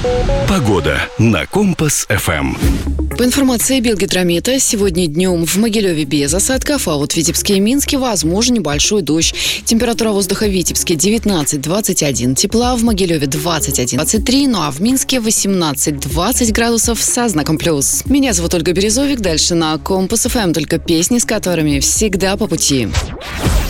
Погода на Компас-ФМ. По информации Белгидромета, сегодня днем в Могилеве без осадков, а вот в Витебске и Минске возможен небольшой дождь. Температура воздуха в Витебске 19-21 тепла, в Могилеве 21-23, ну а в Минске 18-20 градусов со знаком плюс. Меня зовут Ольга Березовик, дальше на Компас-ФМ только песни, с которыми всегда по пути.